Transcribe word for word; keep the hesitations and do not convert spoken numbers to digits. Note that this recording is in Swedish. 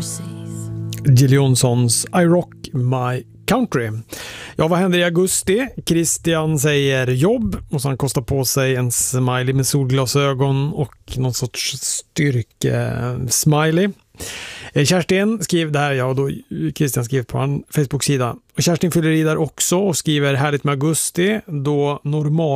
Jill Johnsons I Rock My Country. Ja, vad händer i augusti? Christian säger jobb och så han kostar på sig en smiley med solglasögon och någon sorts styrke-smiley. Kerstin skriver det här, ja, då Christian skriver på en Facebook-sida. Och Kerstin fyller i där också och skriver härligt med augusti då normal